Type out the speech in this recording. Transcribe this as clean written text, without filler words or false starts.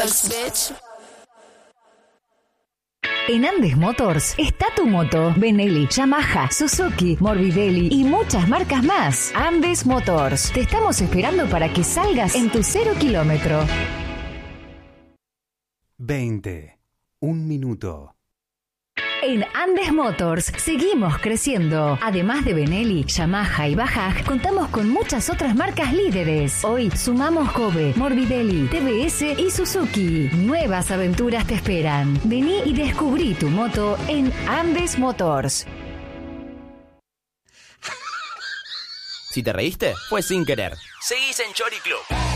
En Andes Motors está tu moto, Benelli, Yamaha, Suzuki, Morbidelli y muchas marcas más. Andes Motors, te estamos esperando para que salgas en tu 0 kilómetro. 20. Un minuto. En Andes Motors seguimos creciendo. Además de Benelli, Yamaha y Bajaj, contamos con muchas otras marcas líderes. Hoy sumamos Kobe, Morbidelli, TBS y Suzuki. Nuevas aventuras te esperan. Vení y descubrí tu moto en Andes Motors. Si te reíste, fue sin querer. Seguís en Chori Club.